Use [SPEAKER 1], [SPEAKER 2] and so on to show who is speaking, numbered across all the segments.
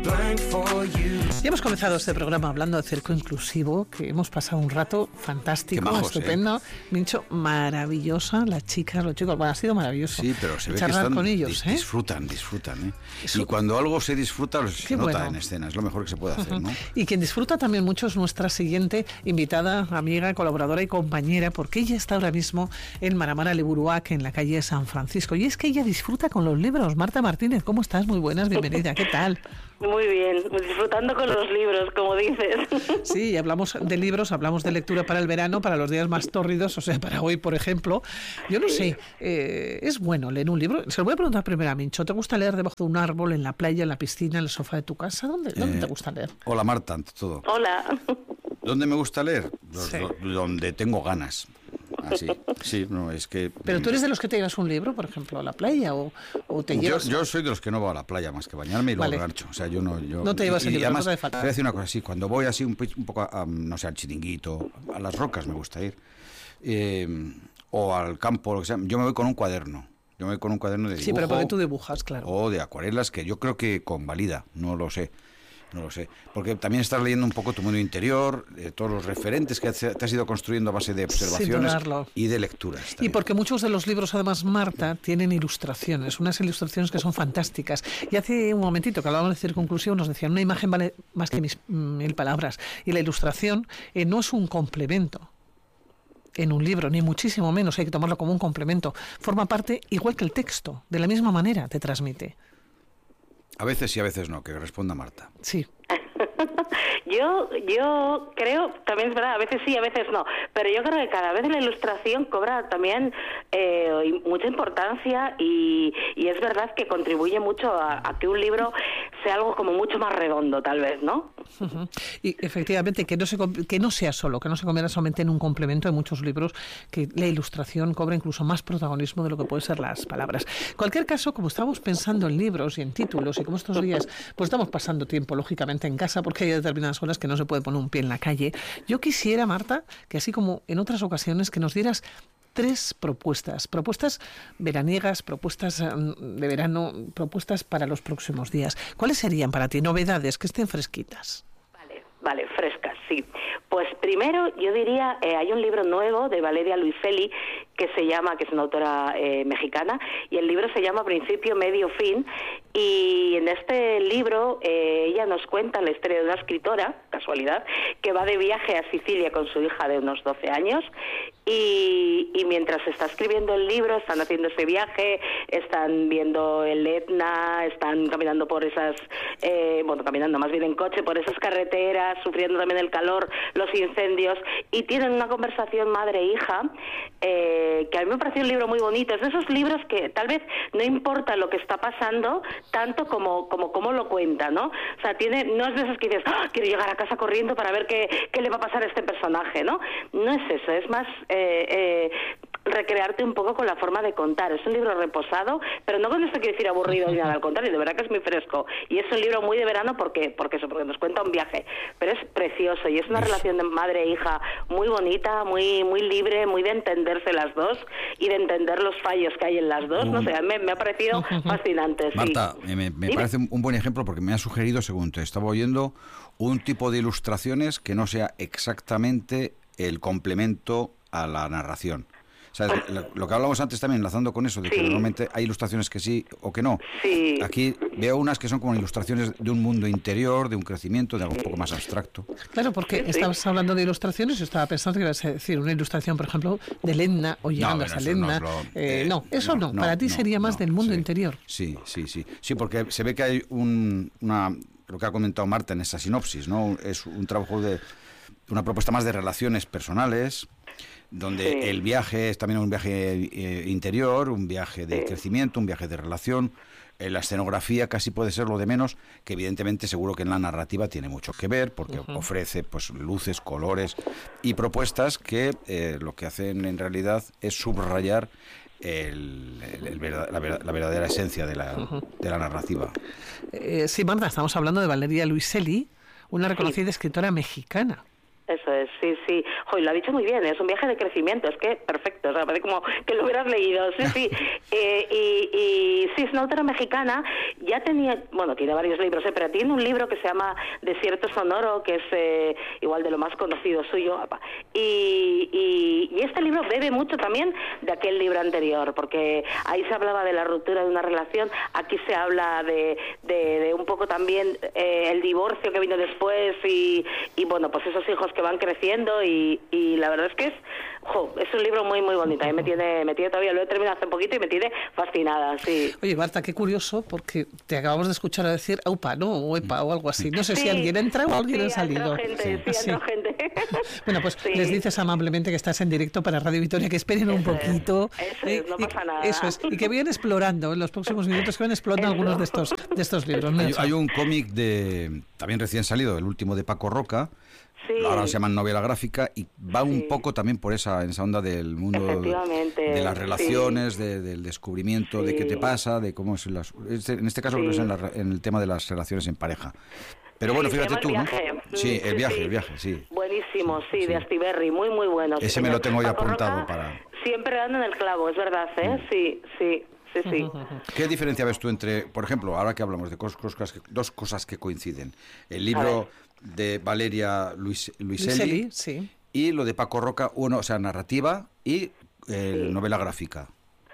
[SPEAKER 1] Ya hemos comenzado este programa hablando de circo inclusivo, que hemos pasado un rato fantástico, majos, estupendo. Mincho, maravillosa, las chicas, los chicos, bueno, ha sido maravilloso.
[SPEAKER 2] Sí, pero se ve que
[SPEAKER 1] están con ellos,
[SPEAKER 2] disfrutan. Y cuando algo se disfruta, se nota en escena, es lo mejor que se puede hacer, ¿no?
[SPEAKER 1] Y quien disfruta también mucho es nuestra siguiente invitada, amiga, colaboradora y compañera, porque ella está ahora mismo en Maramara Liburuac, en la calle San Francisco. Y es que ella disfruta con los libros. Marta Martínez, ¿cómo estás? Muy buenas, bienvenida, ¿qué tal?
[SPEAKER 3] Muy bien, disfrutando con los libros, como dices.
[SPEAKER 1] Sí, hablamos de libros, hablamos de lectura para el verano, para los días más tórridos, o sea, para hoy, por ejemplo. Yo no sé, ¿es bueno leer un libro? Se lo voy a preguntar primero a Mincho. ¿Te gusta leer debajo de un árbol, en la playa, en la piscina, en el sofá de tu casa? ¿Dónde te gusta leer?
[SPEAKER 2] Hola, Marta, ante todo.
[SPEAKER 3] Hola.
[SPEAKER 2] ¿Dónde me gusta leer?
[SPEAKER 1] Sí.
[SPEAKER 2] Donde tengo ganas. Así, sí, no, es que...
[SPEAKER 1] ¿Pero tú eres de los que te llevas un libro, por ejemplo, a la playa o te llevas...?
[SPEAKER 2] Yo soy de los que no voy a la playa más que bañarme y luego engancho. O sea, yo no...
[SPEAKER 1] No te llevas el libro,
[SPEAKER 2] además,
[SPEAKER 1] no te falta.
[SPEAKER 2] Voy a decir una cosa así, cuando voy así un poco, no sé, al chiringuito, a las rocas me gusta ir, o al campo, lo que sea, yo me voy con un cuaderno. Yo me voy con un cuaderno de dibujo.
[SPEAKER 1] Sí, pero porque tú dibujas, claro.
[SPEAKER 2] O de acuarelas, que yo creo que convalida, no lo sé. Porque también estás leyendo un poco tu mundo interior, todos los referentes que te has ido construyendo a base de observaciones y de lecturas. También.
[SPEAKER 1] Y porque muchos de los libros, además, Marta, tienen ilustraciones, unas ilustraciones que son fantásticas. Y hace un momentito que hablábamos de circo inclusivo, nos decían, una imagen vale más que mil palabras. Y la ilustración no es un complemento en un libro, ni muchísimo menos, hay que tomarlo como un complemento. Forma parte, igual que el texto, de la misma manera te transmite.
[SPEAKER 2] A veces sí, a veces no, que responda Marta.
[SPEAKER 1] Sí.
[SPEAKER 3] Yo creo, también es verdad, a veces sí, a veces no, pero yo creo que cada vez la ilustración cobra también mucha importancia y es verdad que contribuye mucho a que un libro sea algo como mucho más redondo, tal vez, ¿no?
[SPEAKER 1] Uh-huh. Y efectivamente, que no sea solo, que no se convierta solamente en un complemento de muchos libros, que la ilustración cobra incluso más protagonismo de lo que pueden ser las palabras. En cualquier caso, como estamos pensando en libros y en títulos, y como estos días pues estamos pasando tiempo, lógicamente, en casa, porque hay determinadas horas que no se puede poner un pie en la calle, yo quisiera, Marta, que así como en otras ocasiones, que nos dieras 3 propuestas veraniegas, propuestas de verano, propuestas para los próximos días. ¿Cuáles serían para ti? Novedades, que estén fresquitas.
[SPEAKER 3] Vale, frescas, sí. Pues primero yo diría, hay un libro nuevo de Valeria Luiselli que es una autora mexicana, y el libro se llama Principio, Medio, Fin, y en este libro ella nos cuenta la historia de una escritora, casualidad, que va de viaje a Sicilia con su hija de unos 12 años, y mientras está escribiendo el libro, están haciendo ese viaje, están viendo el Etna, están caminando por esas, caminando más bien en coche por esas carreteras, sufriendo también el calor, los incendios, y tienen una conversación madre-hija, que a mí me pareció un libro muy bonito. Es de esos libros que tal vez no importa lo que está pasando tanto como lo cuenta, ¿no? O sea, no es de esos que dices, quiero llegar a casa corriendo para ver qué le va a pasar a este personaje, ¿no? No es eso, es más recrearte un poco con la forma de contar. Es un libro reposado, pero no con esto quiero decir aburrido ni nada, al contrario, de verdad que es muy fresco. Y es un libro muy de verano porque nos cuenta un viaje, pero es precioso y es una relación de madre e hija muy bonita, muy muy libre, muy de entenderse las dos y de entender los fallos que hay en las dos. No sé, me ha parecido fascinante.
[SPEAKER 2] Marta, sí. me parece un buen ejemplo porque me ha sugerido, según te estaba oyendo, un tipo de ilustraciones que no sea exactamente el complemento a la narración. O sea, lo que hablábamos antes también, enlazando con eso, de que normalmente hay ilustraciones que sí o que no.
[SPEAKER 3] Sí.
[SPEAKER 2] Aquí veo unas que son como ilustraciones de un mundo interior, de un crecimiento, de algo un poco más abstracto.
[SPEAKER 1] Claro, porque estabas hablando de ilustraciones, yo estaba pensando que ibas a decir una ilustración, por ejemplo, de Etna o llegando a Etna. No, para ti sería más del mundo interior.
[SPEAKER 2] Sí, porque se ve que hay lo que ha comentado Marta en esa sinopsis, ¿no? Es un trabajo una propuesta más de relaciones personales, donde el viaje es también un viaje interior, un viaje de crecimiento, un viaje de relación. La escenografía casi puede ser lo de menos, que evidentemente seguro que en la narrativa tiene mucho que ver, porque ofrece pues luces, colores y propuestas que lo que hacen en realidad es subrayar la verdadera esencia de la narrativa.
[SPEAKER 1] Sí, Marta, estamos hablando de Valeria Luiselli, una reconocida escritora mexicana.
[SPEAKER 3] Eso es, sí, sí. Joder, lo ha dicho muy bien, es un viaje de crecimiento, es que perfecto, o sea, parece como que lo hubieras leído, sí, sí. Y sí, es una autora mexicana, ya tenía, bueno, tiene varios libros, pero tiene un libro que se llama Desierto Sonoro, que es igual de lo más conocido suyo, y este libro bebe mucho también de aquel libro anterior, porque ahí se hablaba de la ruptura de una relación, aquí se habla de un poco también el divorcio que vino después y bueno, pues esos hijos que van creciendo y la verdad es que es un libro muy muy bonito. Me tiene todavía, lo he terminado hace poquito y me tiene fascinada, sí.
[SPEAKER 1] Oye, Marta, qué curioso, porque te acabamos de escuchar a decir aupa, ¿no? O epa o algo así. No sé si alguien entra o alguien ha salido.
[SPEAKER 3] Entra gente.
[SPEAKER 1] Bueno, pues les dices amablemente que estás en directo para Radio Victoria, que esperen un poquito.
[SPEAKER 3] Eso es, no pasa nada.
[SPEAKER 1] Eso es, y que vayan explorando en los próximos minutos, que vayan explorando algunos de estos libros.
[SPEAKER 2] Hay un cómic también recién salido, el último de Paco Roca. Sí. Ahora se llama novela gráfica y va un poco también por esa onda del mundo de las relaciones, del descubrimiento de qué te pasa, de cómo es en este caso creo que es en el tema de las relaciones en pareja. Pero bueno, fíjate tú, ¿no? Sí, el viaje, sí.
[SPEAKER 3] Buenísimo, sí, de Astiberri, muy muy bueno.
[SPEAKER 2] Ese me lo tengo ya apuntado para...
[SPEAKER 3] Siempre dando en el clavo, es verdad, ¿eh? Sí.
[SPEAKER 2] ¿Qué diferencia ves tú entre, por ejemplo, ahora que hablamos de dos cosas que coinciden? El libro de Valeria Luiselli
[SPEAKER 1] sí.
[SPEAKER 2] Y lo de Paco Roca, narrativa y novela gráfica.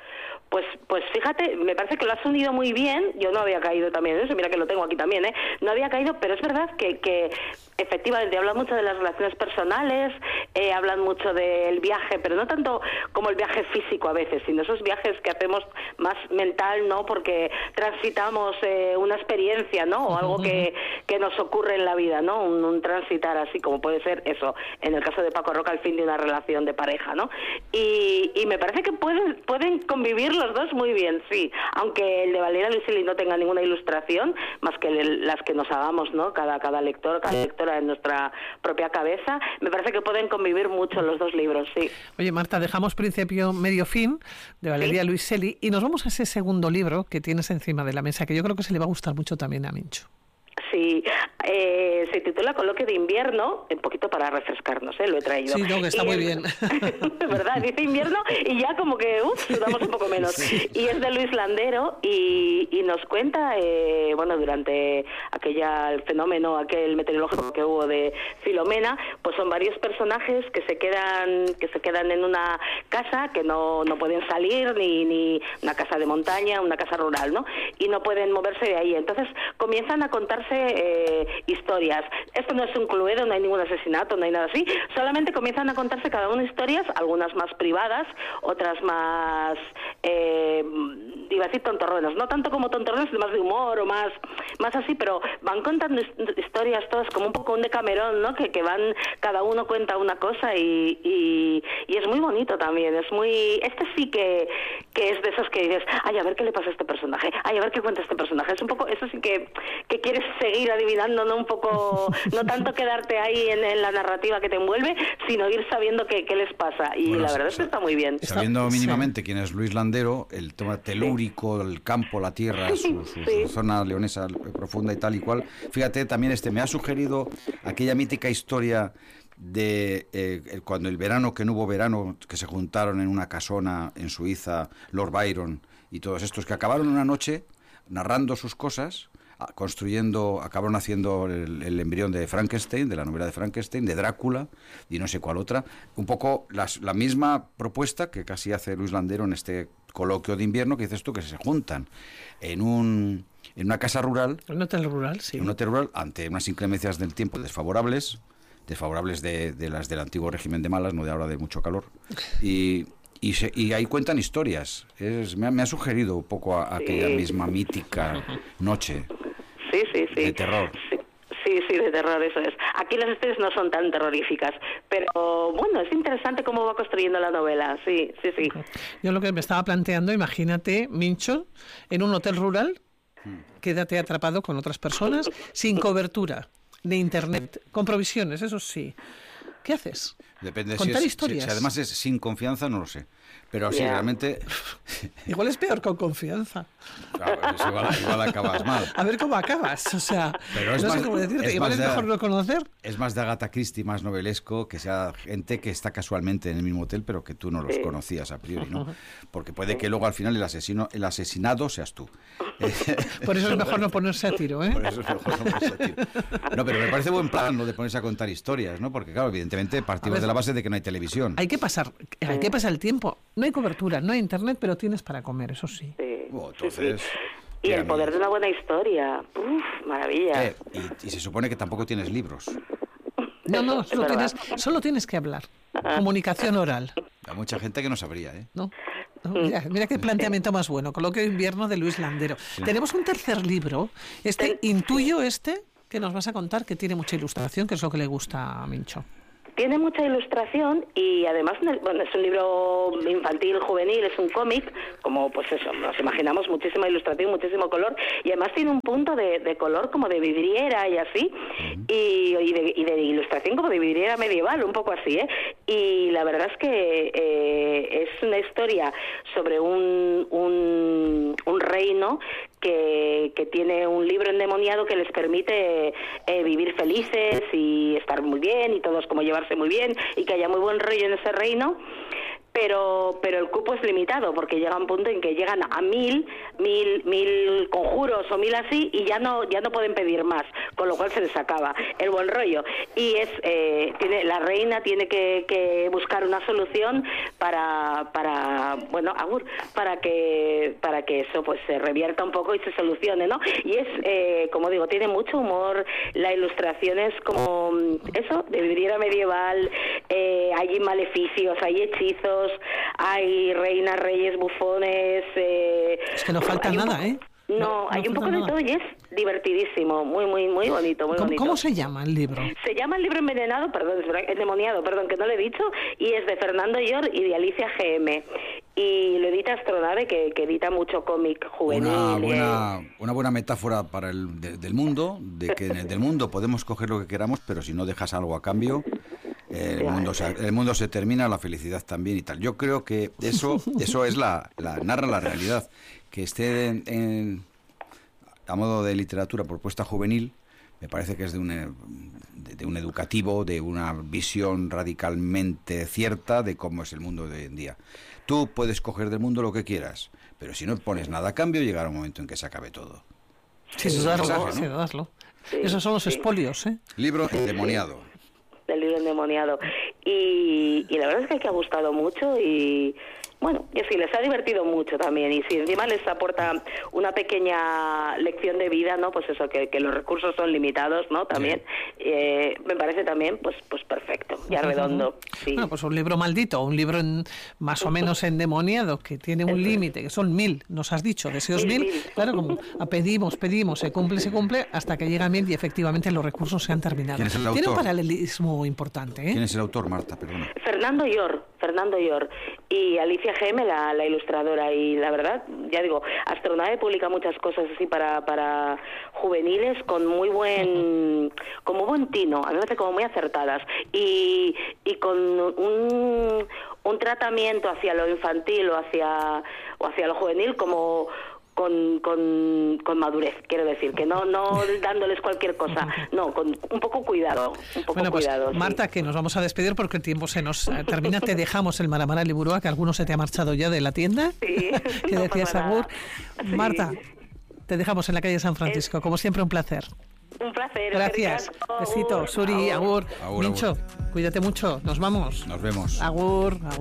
[SPEAKER 3] Pues fíjate, me parece que lo has unido muy bien. Yo no había caído también en eso, mira que lo tengo aquí también, no había caído, pero es verdad que efectivamente hablan mucho de las relaciones personales, hablan mucho del viaje, pero no tanto como el viaje físico a veces, sino esos viajes que hacemos más mental, ¿no? Porque transitamos una experiencia, ¿no? O algo que nos ocurre en la vida, ¿no? Un transitar así, como puede ser eso, en el caso de Paco Roca, el fin de una relación de pareja, ¿no? Y me parece que pueden convivir los dos muy bien, sí, aunque el de Valeria Luiselli no tenga ninguna ilustración, más que las que nos hagamos, ¿no? Cada lector, cada lectora en nuestra propia cabeza, me parece que pueden convivir mucho los dos libros, sí.
[SPEAKER 1] Oye, Marta, dejamos principio, medio, fin de Valeria Luiselli y nos vamos a ese segundo libro que tienes encima de la mesa, que yo creo que se le va a gustar mucho también a Mincho.
[SPEAKER 3] Sí, se titula Coloquio de invierno, un poquito para refrescarnos, lo he traído.
[SPEAKER 1] Sí, no, que está muy bien.
[SPEAKER 3] ¿Verdad? Dice invierno y ya como que sudamos un poco menos. Sí. Y es de Luis Landero y nos cuenta, durante el fenómeno, aquel meteorológico que hubo de Filomena, pues son varios personajes que se quedan en una casa, que no pueden salir, ni una casa de montaña, una casa rural, ¿no? Y no pueden moverse de ahí. Entonces comienzan a contarse historias. Esto no es un cluedo, no hay ningún asesinato, no hay nada así, solamente comienzan a contarse cada una historias, algunas más privadas, otras más iba a decir tontorronas, no tanto como tontorronas, más de humor o más así, pero van contando historias todas como un poco un Decamerón, ¿no? Que van, cada uno cuenta una cosa y es muy bonito también, es muy, sí que es de esos que dices, ay, a ver qué le pasa a este personaje, ay, a ver qué cuenta este personaje, es un poco, eso sí que quieres seguir adivinando, ¿no? Un poco, no tanto quedarte ahí en la narrativa que te envuelve, sino ir sabiendo qué les pasa. Y la verdad es que está muy bien.
[SPEAKER 2] Sabiendo mínimamente quién es Luis Landero, el tema telúrico, el campo, la tierra, su zona leonesa profunda y tal y cual. Fíjate, también me ha sugerido aquella mítica historia de cuando el verano, que no hubo verano, que se juntaron en una casona en Suiza, Lord Byron y todos estos, que acabaron una noche narrando sus cosas, acabaron haciendo el embrión de Frankenstein, de la novela de Frankenstein, de Drácula y no sé cuál otra, un poco la misma propuesta que casi hace Luis Landero en este coloquio de invierno, que dices tú, que se juntan en una casa rural,
[SPEAKER 1] un hotel rural, sí,
[SPEAKER 2] un hotel rural, ante unas inclemencias del tiempo desfavorables de las del antiguo régimen de malas, no de ahora de mucho calor, y ahí cuentan historias. Me ha sugerido un poco aquella misma mítica noche de terror.
[SPEAKER 3] Sí, de terror, eso es. Aquí las historias no son tan terroríficas, pero bueno, es interesante cómo va construyendo la novela, sí.
[SPEAKER 1] Yo lo que me estaba planteando, imagínate, Mincho, en un hotel rural, quédate atrapado con otras personas, sin cobertura de internet, con provisiones, eso sí. ¿Qué haces?
[SPEAKER 2] Depende
[SPEAKER 1] Contar
[SPEAKER 2] si
[SPEAKER 1] historias.
[SPEAKER 2] si además es sin confianza, no lo sé. Pero sí, realmente...
[SPEAKER 1] Igual es peor con confianza.
[SPEAKER 2] Claro, pues igual acabas mal.
[SPEAKER 1] A ver cómo acabas, o sea,
[SPEAKER 2] Pero es
[SPEAKER 1] no sé
[SPEAKER 2] más-
[SPEAKER 1] cómo decirte,
[SPEAKER 2] es
[SPEAKER 1] igual
[SPEAKER 2] más
[SPEAKER 1] es
[SPEAKER 2] de-
[SPEAKER 1] mejor no conocer.
[SPEAKER 2] Es más de Agatha Christie, más novelesco, que sea gente que está casualmente en el mismo hotel, pero que tú no los conocías a priori, ¿no? Porque puede que luego al final el asesinado seas tú.
[SPEAKER 1] Por eso es mejor no ponerse a tiro, ¿eh?
[SPEAKER 2] Por eso es mejor no ponerse a tiro. No, pero me parece buen plan lo de ponerse a contar historias, ¿no? Porque claro, evidentemente partimos de la base de que no hay televisión.
[SPEAKER 1] Hay que pasar el tiempo. No hay cobertura, no hay internet, pero tienes para comer, eso sí.
[SPEAKER 3] Sí,
[SPEAKER 2] Oh,
[SPEAKER 3] sí,
[SPEAKER 2] entonces...
[SPEAKER 3] sí. Y el poder de una buena historia. Uf, maravilla.
[SPEAKER 2] Y se supone que tampoco tienes libros.
[SPEAKER 1] No,
[SPEAKER 3] Es verdad.
[SPEAKER 1] solo tienes que hablar. Comunicación oral.
[SPEAKER 2] Hay mucha gente que no sabría, ¿eh?
[SPEAKER 1] ¿No? Mira qué planteamiento más bueno. Coloquio de invierno de Luis Landero. Tenemos un tercer libro. Intuyo que nos vas a contar, que tiene mucha ilustración, que es lo que le gusta a Mincho.
[SPEAKER 3] Tiene mucha ilustración y además, bueno, es un libro infantil, juvenil, es un cómic, como pues eso, nos imaginamos, muchísima ilustración, muchísimo color, y además tiene un punto de color como de vidriera y así, y de ilustración como de vidriera medieval, un poco así, ¿eh? Y la verdad es que es una historia sobre un reino que tiene un libro endemoniado que les permite vivir felices y estar muy bien y todos como llevarse muy bien y que haya muy buen rollo en ese reino, pero el cupo es limitado porque llega un punto en que llegan a mil conjuros o 1000 así y ya no pueden pedir más, con lo cual se les acaba el buen rollo y la reina tiene que buscar una solución para que eso pues se revierta un poco y se solucione, ¿no? Y es como digo, tiene mucho humor, la ilustración es como eso de vidriera medieval, hay maleficios, hay hechizos, hay reinas, reyes, bufones.
[SPEAKER 1] Es que no falta nada, ¿eh?
[SPEAKER 3] No, hay un poco de
[SPEAKER 1] nada.
[SPEAKER 3] todo y es divertidísimo, muy bonito, muy bonito.
[SPEAKER 1] ¿Cómo se llama el libro?
[SPEAKER 3] Se llama El libro endemoniado, que no lo he dicho, y es de Fernando Llor y de Alicia GM. Y lo edita Astronave, que edita mucho cómic juvenil.
[SPEAKER 2] Una buena metáfora para del mundo, de que del mundo podemos coger lo que queramos, pero si no dejas algo a cambio, el mundo se termina, la felicidad también y tal. Yo creo que eso es narra la realidad. Que esté a modo de literatura propuesta juvenil, me parece que es de un educativo, de una visión radicalmente cierta de cómo es el mundo de hoy en día. Tú puedes coger del mundo lo que quieras, pero si no pones nada a cambio, llegará un momento en que se acabe todo.
[SPEAKER 1] Sin dudarlo.
[SPEAKER 3] Sí,
[SPEAKER 1] esos son los espolios, ¿eh?
[SPEAKER 2] Libro endemoniado.
[SPEAKER 3] Del libro endemoniado. Y la verdad es que ha gustado mucho y... Bueno, y sí, les ha divertido mucho también y si encima les aporta una pequeña lección de vida, ¿no? Pues eso, que los recursos son limitados, ¿no? También, me parece también, pues perfecto, ya redondo. Sí.
[SPEAKER 1] Bueno, pues un libro maldito, un libro más o menos endemoniado, que tiene un límite, que son 1000, nos has dicho, deseos 1000, claro, como pedimos, se cumple, hasta que llega a 1000 y efectivamente los recursos se han terminado.
[SPEAKER 2] ¿Quién es el autor?
[SPEAKER 1] Tiene un paralelismo importante, ¿eh?
[SPEAKER 2] ¿Quién es el autor, Marta? Perdona.
[SPEAKER 3] Fernando Llor y Alicia GM, la ilustradora, y la verdad, ya digo, Astronave publica muchas cosas así para juveniles con muy buen tino, a mí me parece como muy acertadas y con un tratamiento hacia lo infantil o hacia lo juvenil como con madurez, quiero decir, que no dándoles cualquier cosa, no, con un poco cuidado,
[SPEAKER 1] Bueno, pues
[SPEAKER 3] cuidado.
[SPEAKER 1] Marta,
[SPEAKER 3] sí.
[SPEAKER 1] que nos vamos a despedir porque el tiempo se nos termina, te dejamos el Maramara Liburúa, que alguno se te ha marchado ya de la tienda,
[SPEAKER 3] Sí,
[SPEAKER 1] que
[SPEAKER 3] no
[SPEAKER 1] decías
[SPEAKER 3] pasa
[SPEAKER 1] agur.
[SPEAKER 3] nada. Sí.
[SPEAKER 1] Marta, te dejamos en la calle San Francisco, como siempre un placer.
[SPEAKER 3] Un placer.
[SPEAKER 1] Gracias, besito, Suri, agur,
[SPEAKER 2] Agur,
[SPEAKER 1] Mincho, cuídate mucho, nos vamos.
[SPEAKER 2] Nos vemos.
[SPEAKER 1] Agur.